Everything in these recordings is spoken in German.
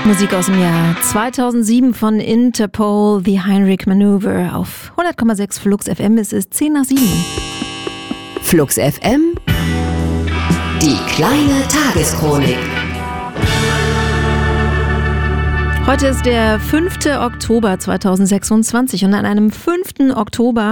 Musik aus dem Jahr 2007 von Interpol, The Heinrich Maneuver auf 100,6 Flux FM. Es ist 7:10. Flux FM, die kleine Tageschronik. Heute ist der 5. Oktober 2026 und an einem 5. Oktober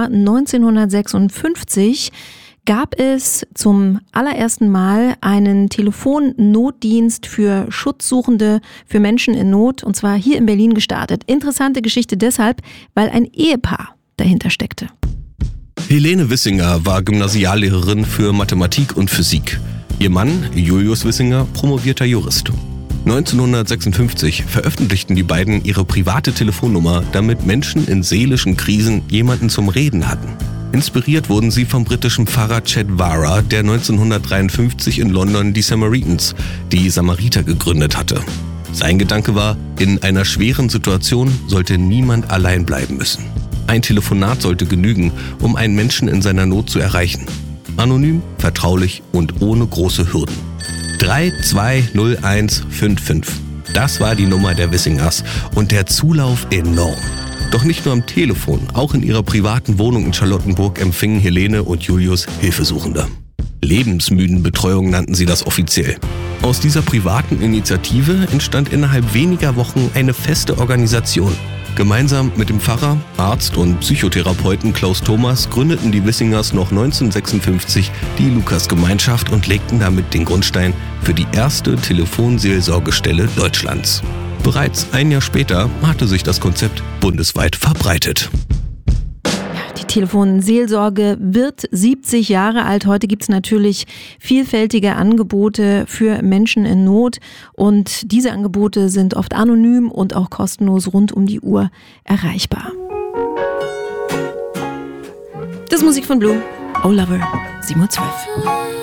1956 gab es zum allerersten Mal einen Telefonnotdienst für Schutzsuchende, für Menschen in Not, und zwar hier in Berlin gestartet. Interessante Geschichte deshalb, weil ein Ehepaar dahinter steckte. Helene Wissinger war Gymnasiallehrerin für Mathematik und Physik. Ihr Mann, Julius Wissinger, promovierter Jurist. 1956 veröffentlichten die beiden ihre private Telefonnummer, damit Menschen in seelischen Krisen jemanden zum Reden hatten. Inspiriert wurden sie vom britischen Pfarrer Chet Vara, der 1953 in London die Samaritans, die Samariter, gegründet hatte. Sein Gedanke war, in einer schweren Situation sollte niemand allein bleiben müssen. Ein Telefonat sollte genügen, um einen Menschen in seiner Not zu erreichen. Anonym, vertraulich und ohne große Hürden. 320155. Das war die Nummer der Wissingers und der Zulauf enorm. Doch nicht nur am Telefon, auch in ihrer privaten Wohnung in Charlottenburg empfingen Helene und Julius Hilfesuchende. Lebensmüdenbetreuung nannten sie das offiziell. Aus dieser privaten Initiative entstand innerhalb weniger Wochen eine feste Organisation. Gemeinsam mit dem Pfarrer, Arzt und Psychotherapeuten Klaus Thomas gründeten die Wissingers noch 1956 die Lukas-Gemeinschaft und legten damit den Grundstein für die erste Telefonseelsorgestelle Deutschlands. Bereits ein Jahr später hatte sich das Konzept bundesweit verbreitet. Die Telefonseelsorge wird 70 Jahre alt. Heute gibt es natürlich vielfältige Angebote für Menschen in Not. Und diese Angebote sind oft anonym und auch kostenlos rund um die Uhr erreichbar. Das ist Musik von Blue. Oh Lover, 7:12 Uhr.